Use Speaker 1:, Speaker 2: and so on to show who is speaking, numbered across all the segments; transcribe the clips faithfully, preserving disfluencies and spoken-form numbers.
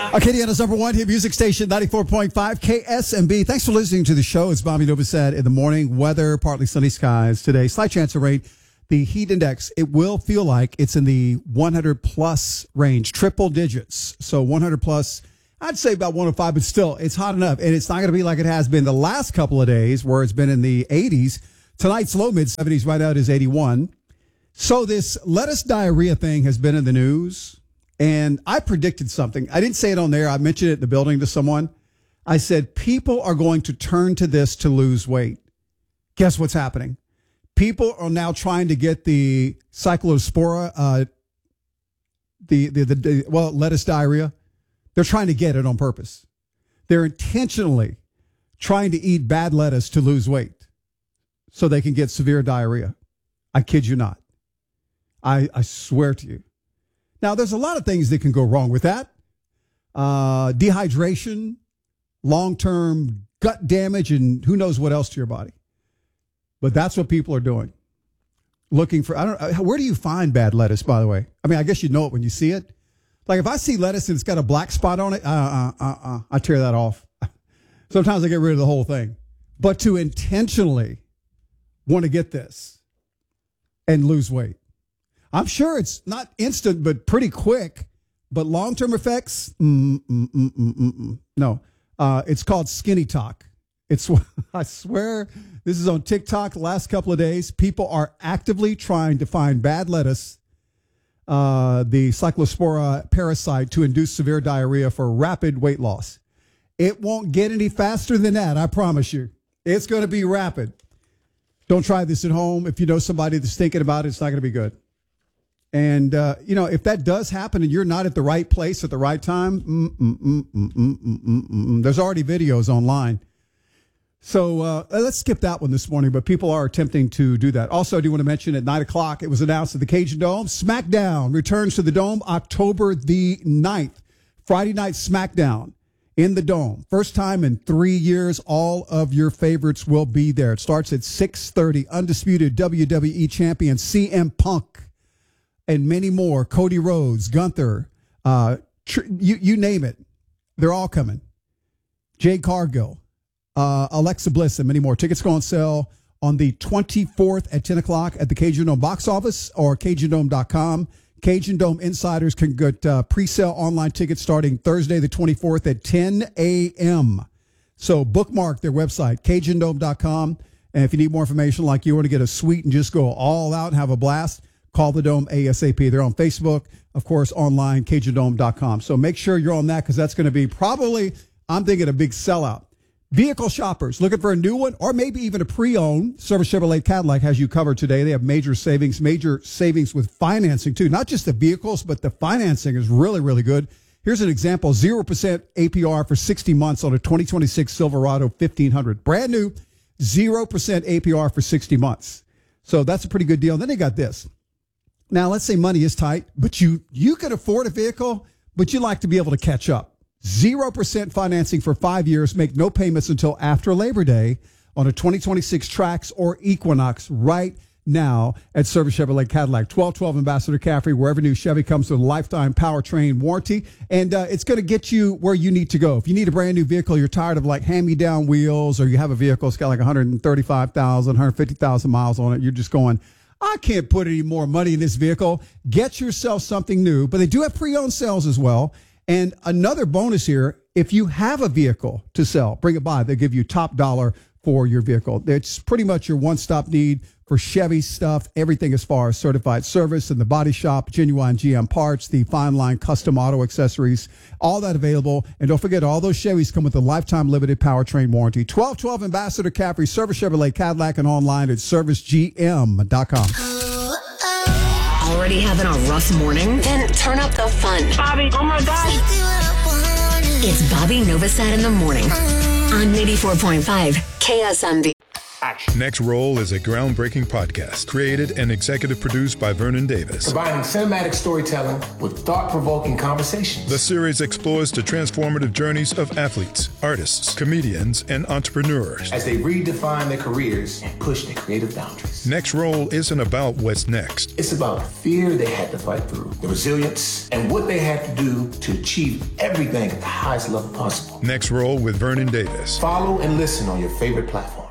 Speaker 1: Acadiana's number one hit music station, ninety-four point five K S M B. Thanks for listening to the show. It's Bobby Novosad in the morning. Weather, partly sunny skies today. Slight chance of rain. The heat index, it will feel like it's in the one hundred plus range, triple digits. So one hundred plus, I'd say about one oh five, but still, it's hot enough. And it's not going to be like it has been the last couple of days where it's been in the eighties. Tonight's low mid seventies, right out is eighty-one. So this lettuce diarrhea thing has been in the news. And I predicted something. I didn't say it on there. I mentioned it in the building to someone. I said, people are going to turn to this to lose weight. Guess what's happening? People are now trying to get the cyclospora, uh, the, the, the, the, well, lettuce diarrhea. They're trying to get it on purpose. They're intentionally trying to eat bad lettuce to lose weight so they can get severe diarrhea. I kid you not. I, I swear to you. Now, there's a lot of things that can go wrong with that. Uh, dehydration, long-term gut damage, and who knows what else to your body. But that's what people are doing. Looking for, I don't where do you find bad lettuce, by the way? I mean, I guess you know it when you see it. Like if I see lettuce and it's got a black spot on it, uh, uh, uh, uh, I tear that off. Sometimes I get rid of the whole thing. But to intentionally want to get this and lose weight. I'm sure it's not instant, but pretty quick. But long-term effects, mm, mm, mm, mm, mm, mm. no. Uh, it's called skinny talk. It's, I swear, this is on TikTok the last couple of days. People are actively trying to find bad lettuce, uh, the cyclospora parasite, to induce severe diarrhea for rapid weight loss. It won't get any faster than that, I promise you. It's going to be rapid. Don't try this at home. If you know somebody that's thinking about it, it's not going to be good. And, uh, you know, if that does happen and you're not at the right place at the right time, mm, mm, mm, mm, mm, mm, mm, mm, there's already videos online. So uh, let's skip that one this morning, but people are attempting to do that. Also, I do want to mention at nine o'clock, it was announced at the Cajun Dome, SmackDown returns to the Dome October the ninth. Friday night SmackDown in the Dome. First time in three years, all of your favorites will be there. It starts at six thirty. Undisputed W W E champion C M Punk. And many more, Cody Rhodes, Gunther, uh, tr- you, you name it. They're all coming. Jade Cargill, uh, Alexa Bliss, and many more. Tickets go on sale on the twenty-fourth at ten o'clock at the Cajun Dome box office or Cajun Dome dot com. Cajun Dome insiders can get uh, pre-sale online tickets starting Thursday the twenty-fourth at ten a.m. So bookmark their website, Cajun Dome dot com. And if you need more information, like you want to get a suite and just go all out and have a blast, call the Dome ASAP. They're on Facebook, of course, online, Cajun Dome dot com. So make sure you're on that because that's going to be probably, I'm thinking, a big sellout. Vehicle shoppers looking for a new one or maybe even a pre-owned, Service Chevrolet Cadillac has you covered today. They have major savings, major savings with financing too. Not just the vehicles, but the financing is really, really good. Here's an example, zero percent A P R for sixty months on a twenty twenty-six Silverado fifteen hundred. Brand new, zero percent A P R for sixty months. So that's a pretty good deal. And then they got this. Now, let's say money is tight, but you, you can afford a vehicle, but you like to be able to catch up. zero percent financing for five years. Make no payments until after Labor Day on a twenty twenty-six Trax or Equinox right now at Service Chevrolet Cadillac. twelve twelve Ambassador Caffrey, wherever new Chevy comes with a lifetime powertrain warranty. And uh, it's going to get you where you need to go. If you need a brand new vehicle, you're tired of like hand-me-down wheels, or you have a vehicle that's got like one hundred thirty-five thousand, one hundred fifty thousand miles on it, you're just going, I can't put any more money in this vehicle. Get yourself something new. But they do have pre-owned sales as well. And another bonus here, if you have a vehicle to sell, bring it by. They'll give you top dollar for your vehicle. It's pretty much your one-stop need for Chevy stuff, everything as far as certified service and the body shop, genuine G M parts, the fine line custom auto accessories, all that available. And don't forget, all those Chevys come with a lifetime limited powertrain warranty. twelve twelve Ambassador Caffrey, Service Chevrolet Cadillac, and online at service G M dot com.
Speaker 2: Already having a rough morning? Then turn up the fun.
Speaker 3: Bobby, oh my gosh.
Speaker 2: It's Bobby Novosad in the morning on eighty-four point five K S M B.
Speaker 4: Next Roll is a groundbreaking podcast created and executive produced by Vernon Davis.
Speaker 5: Combining cinematic storytelling with thought-provoking conversations.
Speaker 4: The series explores the transformative journeys of athletes, artists, comedians, and entrepreneurs
Speaker 5: as they redefine their careers and push their creative boundaries. success.
Speaker 4: Next Roll isn't about what's next.
Speaker 5: It's about the fear they had to fight through, the resilience, and what they had to do to achieve everything at the highest level possible.
Speaker 4: Next Roll with Vernon Davis.
Speaker 5: Follow and listen on your favorite platform.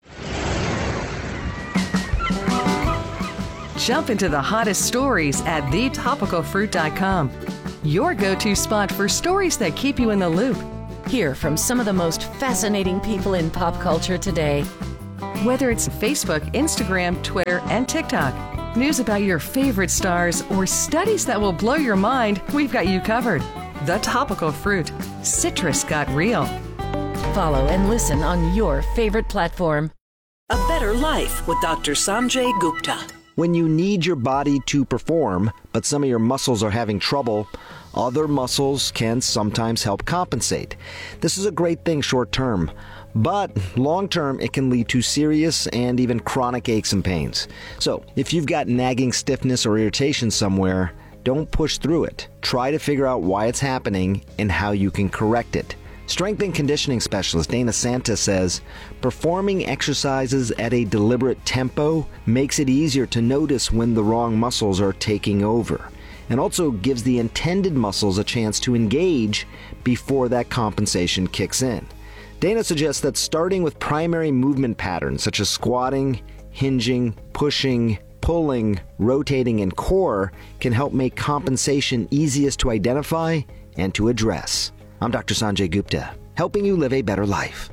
Speaker 3: Jump into the hottest stories at the topical fruit dot com. Your go-to spot for stories that keep you in the loop.
Speaker 6: Hear from some of the most fascinating people in pop culture today.
Speaker 3: Whether it's Facebook, Instagram, Twitter, and TikTok, news about your favorite stars, or studies that will blow your mind, we've got you covered. The Topical Fruit. Citrus got real.
Speaker 6: Follow and listen on your favorite platform.
Speaker 7: A Better Life with Doctor Sanjay Gupta.
Speaker 8: When you need your body to perform, but some of your muscles are having trouble, other muscles can sometimes help compensate. This is a great thing short term, but long term it can lead to serious and even chronic aches and pains. So if you've got nagging stiffness or irritation somewhere, don't push through it. Try to figure out why it's happening and how you can correct it. Strength and conditioning specialist Dana Santa says, performing exercises at a deliberate tempo makes it easier to notice when the wrong muscles are taking over, and also gives the intended muscles a chance to engage before that compensation kicks in. Dana suggests that starting with primary movement patterns such as squatting, hinging, pushing, pulling, rotating, and core can help make compensation easiest to identify and to address. I'm Doctor Sanjay Gupta, helping you live a better life.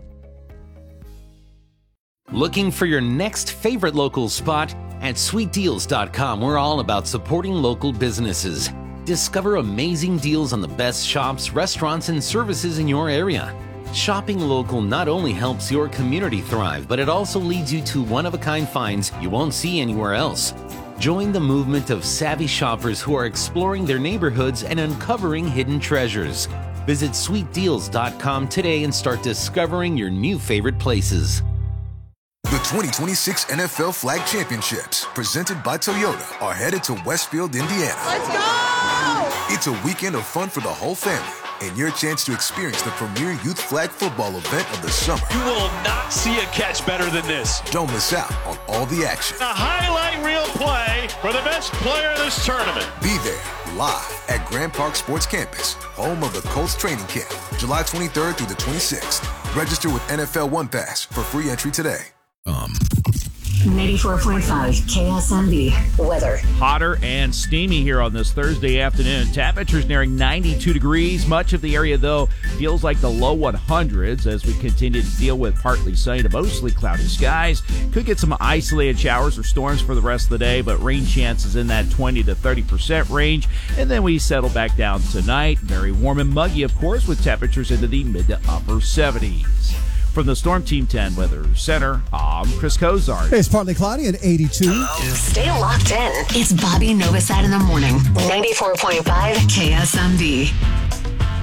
Speaker 9: Looking for your next favorite local spot? At sweet deals dot com, we're all about supporting local businesses. Discover amazing deals on the best shops, restaurants, and services in your area. Shopping local not only helps your community thrive, but it also leads you to one-of-a-kind finds you won't see anywhere else. Join the movement of savvy shoppers who are exploring their neighborhoods and uncovering hidden treasures. Visit sweet deals dot com today and start discovering your new favorite places.
Speaker 10: The twenty twenty-six N F L Flag Championships, presented by Toyota, are headed to Westfield, Indiana.
Speaker 11: Let's go!
Speaker 10: It's a weekend of fun for the whole family and your chance to experience the premier youth flag football event of the summer.
Speaker 12: You will not see a catch better than this.
Speaker 10: Don't miss out on all the action.
Speaker 12: A highlight reel play for the best player in this tournament.
Speaker 10: Be there live at Grand Park Sports Campus, home of the Colts training camp, July twenty-third through the twenty-sixth. Register with N F L One Pass for free entry today.
Speaker 2: Um. ninety-four point five K S M B weather.
Speaker 13: Hotter and steamy here on this Thursday afternoon. Temperatures nearing ninety-two degrees. Much of the area, though, feels like the low hundreds as we continue to deal with partly sunny to mostly cloudy skies. Could get some isolated showers or storms for the rest of the day, but rain chances in that twenty to thirty percent range. And then we settle back down tonight. Very warm and muggy, of course, with temperatures into the mid to upper seventies. From the Storm Team ten Weather Center, I'm Chris Cozart.
Speaker 1: It's partly cloudy at eighty-two.
Speaker 2: Stay locked in. It's Bobby Novosad in the morning. ninety-four point five K S M B.